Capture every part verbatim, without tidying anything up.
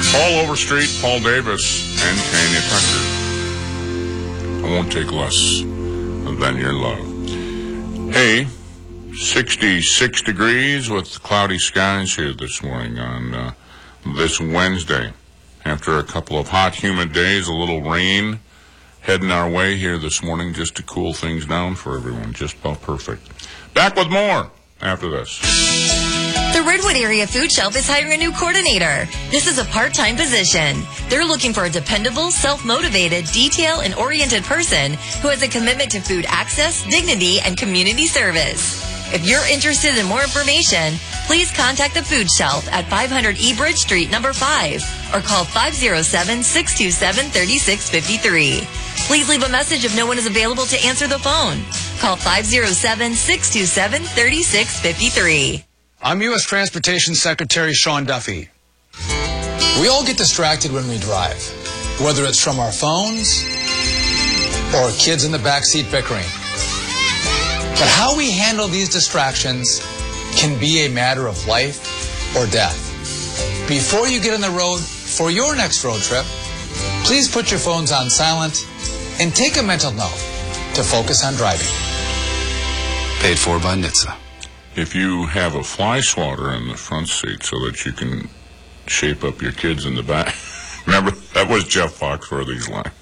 Paul Overstreet, Paul Davis, and Tanya Tucker. I won't take less than your love. Hey, sixty-six degrees with cloudy skies here this morning on uh, this Wednesday. After a couple of hot, humid days, a little rain heading our way here this morning just to cool things down for everyone. Just about perfect. Back with more after this. The Redwood Area Food Shelf is hiring a new coordinator. This is a part-time position. They're looking for a dependable, self-motivated, detail, and oriented person who has a commitment to food access, dignity, and community service. If you're interested in more information, please contact the Food Shelf at five hundred E Bridge Street, number five, or call five oh seven, six two seven, three six five three. Please leave a message if no one is available to answer the phone. Call five oh seven, six two seven, three six five three. I'm U S Transportation Secretary Sean Duffy. We all get distracted when we drive, whether it's from our phones or kids in the backseat bickering. But how we handle these distractions can be a matter of life or death. Before you get on the road for your next road trip, please put your phones on silent and take a mental note to focus on driving. Paid for by N H T S A. If you have a fly swatter in the front seat so that you can shape up your kids in the back. Remember, that was Jeff Foxworthy's line.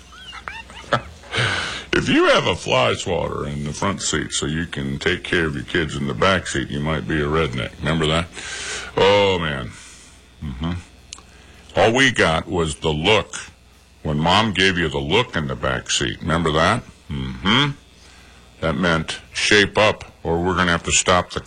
If you have a fly swatter in the front seat so you can take care of your kids in the back seat, you might be a redneck. Remember that? Oh, man. Mm-hmm. All we got was the look. When Mom gave you the look in the back seat. Remember that? Mm-hmm. That meant shape up or we're going to have to stop the